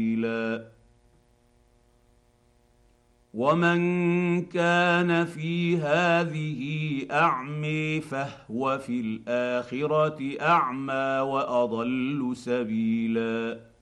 ومن كان في هذه اعمي فهو في الاخره اعمى واضل سبيلا